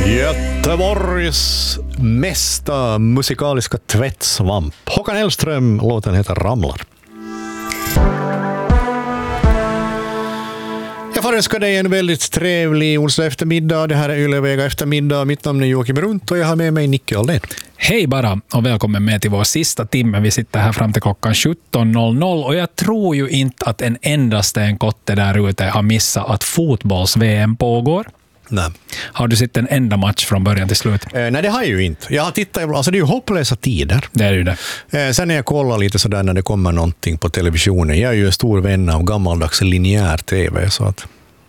Göteborgs mesta musikaliska tvättsvamp. Håkan Hellström, låten heter Ramlar. Jag får önska dig en väldigt trevlig onsdag eftermiddag. Det här är Ylevega eftermiddag. Mitt namn är Joakim Runt och jag har med mig Nicke Aldén. Hej bara och välkommen med till vår sista timme. Vi sitter här fram till klockan 17.00 och jag tror ju inte att en endaste en kotte där ute har missat att fotbolls-VM pågår. Nej. Har du sett en enda match från början till slut? Nej, det har jag ju inte. Jag har tittat, alltså det är ju hopplösa tider. Det är ju det. Sen när jag kollar lite sådär när det kommer någonting på televisionen. Jag är ju en stor vän av gammaldags linjär tv. Så att...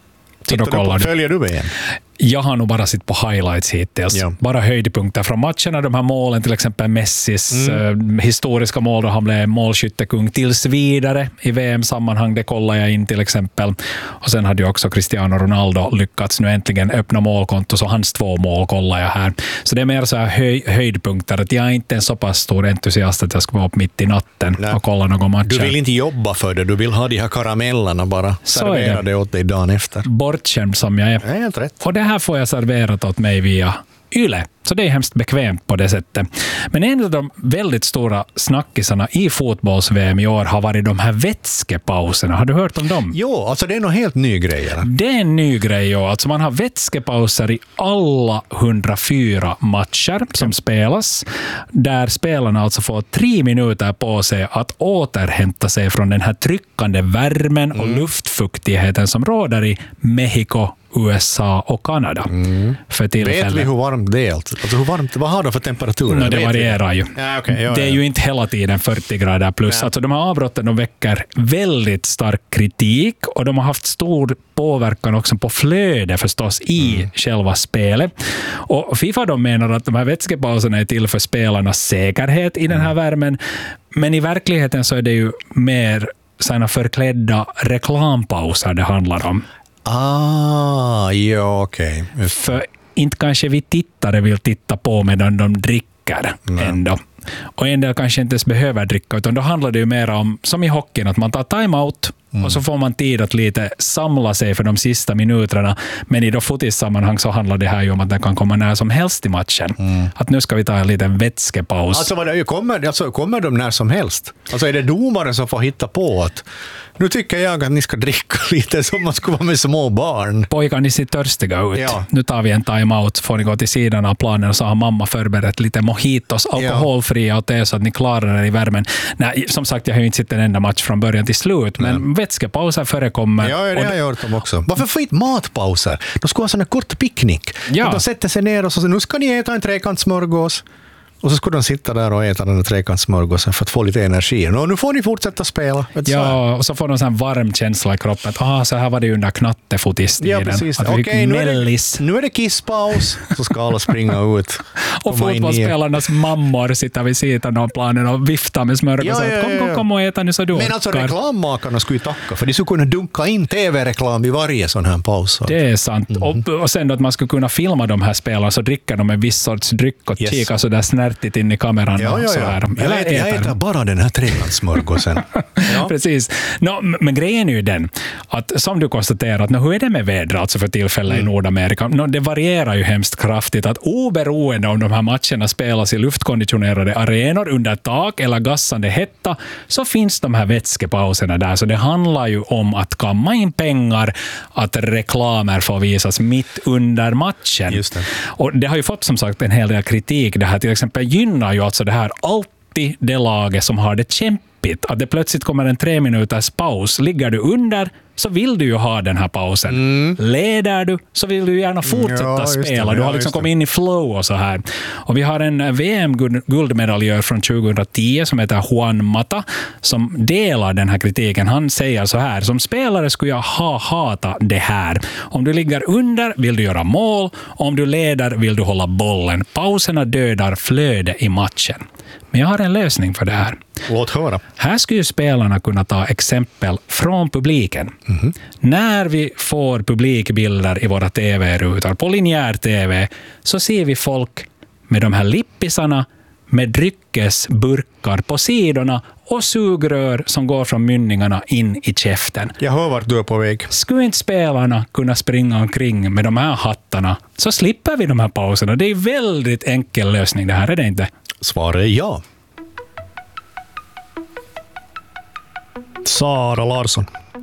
Följer du VM? Jag har nog bara sitt på highlights hittills. Ja. Bara höjdpunkter från matcherna. De här målen, till exempel Messis historiska mål då han blev målskyttekung tills vidare i VM-sammanhang. Det kollar jag in till exempel. Och sen hade ju också Cristiano Ronaldo lyckats nu äntligen öppna målkonto, så hans 2 mål kollar jag här. Så det är mer så här höjdpunkter. Att jag är inte en så pass stor entusiast att jag ska vara upp mitt i natten och kolla någon match. Du vill inte jobba för det. Du vill ha de här karamellerna bara. Servera det åt dig dagen efter. Bortskämd som jag är. Det är helt rätt. Och det här får jag serverat åt mig via Yle. Så det är hemskt bekvämt på det sättet. Men en av de väldigt stora snackisarna i fotbolls-VM i år har varit de här vätskepauserna. Har du hört om dem? Jo, alltså det är något helt ny grej. Eller? Det är en ny grej, ja. Alltså man har vätskepauser i alla 104 matcher som spelas. Där spelarna alltså får 3 minuter på sig att återhämta sig från den här tryckande värmen och luftfuktigheten som råder i Mexiko, USA och Kanada. För tillfället. Vet vi hur varmt det är? Alltså hur varmt, vad har de för temperatur? No, det varierar ju. Ja, okay, det är ju inte hela tiden 40 grader plus. Ja. Alltså de här avbrotten de väcker väldigt stark kritik och de har haft stor påverkan också på flöde förstås i själva spelet. Och FIFA de menar att de här vätskepauserna är till för spelarnas säkerhet i den här värmen. Men i verkligheten så är det ju mer sådana förklädda reklampauser det handlar om. Ja, okej. Okay. För inte kanske vi tittare vill titta på medan de dricker ändå. Och en del kanske inte ens behöver dricka, utan då handlar det ju mer om, som i hockeyn, att man tar time-out och så får man tid att lite samla sig för de sista minuterna. Men i då fotissammanhang så handlar det här ju om att det kan komma när som helst i matchen. Att nu ska vi ta en liten vätskepaus. Alltså kommer de när som helst? Alltså är det domaren som får hitta på att nu tycker jag att ni ska dricka lite som man skulle vara med små barn. Pojkar, ni ser törstiga ut. Ja. Nu tar vi en time-out, får ni gå till sidan av planen och så har mamma förberett lite mojitos, alkoholfria och det så att ni klarar er i värmen. Nej, som sagt, jag har ju inte sett en enda match från början till slut, men vätskepauser förekommer. Ja, det har jag gjort dem också. Varför får inte matpauser? De ska ha sån en kort picknick. Ja. De sätter sig ner och så nu ska ni äta en trekantsmörgås. Och så skulle de sitta där och äta den här trekantsmörgåsen för att få lite energi. Och nu får ni fortsätta spela. Ja, och så får de en varm känsla i kroppen. Så här var det ju under knattefotistiden. Ja, precis. Okej, nu är det kisspaus. Så ska alla springa ut. Och fotbollsspelarnas mammor sitter vid sidan av planen och viftar med smörgåsen. Kom och äta nu så du. Men alltså reklammakarna skulle ju tacka. För de skulle kunna dunka in tv-reklam i varje sån här paus. Det är sant. Och sen att man skulle kunna filma de här spelarna så dricker de en viss sorts dryck och kika så där snärtigt in i kameran. Ja. Så här. Jag äter bara den här trekantsmörgåsen. Precis. Men grejen är ju den att som du konstaterat, hur är det med vädret alltså för tillfället i Nordamerika? Det varierar ju hemskt kraftigt att oberoende om de här matcherna spelas i luftkonditionerade arenor under tak eller gassande hetta så finns de här vätskepauserna där. Så det handlar ju om att kamma in pengar, att reklamer får visas mitt under matchen. Just det. Och det har ju fått som sagt en hel del kritik. Det här till exempel gynnar ju alltså det här alltid det laget som har det kämpigt. Att det plötsligt kommer en 3 minuters paus. Ligger du under så vill du ju ha den här pausen. Leder du så vill du gärna fortsätta spela. Du har liksom kommit in i flow och så här. Och vi har en VM-guldmedaljör från 2010 som heter Juan Mata som delar den här kritiken. Han säger så här: som spelare skulle jag hata det här. Om du ligger under vill du göra mål. Om du leder vill du hålla bollen. Pauserna dödar flöde i matchen. Men jag har en lösning för det här. Låt höra. Här skulle ju spelarna kunna ta exempel från publiken. När vi får publikbilder i våra tv-rutor på linjär tv så ser vi folk med de här lippisarna med dryckesburkar på sidorna och sugrör som går från mynningarna in i käften. Jag hör vart du är på väg. Skulle inte spelarna kunna springa omkring med de här hattarna så slipper vi de här pauserna. Det är väldigt enkel lösning det här, är det inte? Svaret är ja. Sara Larsson.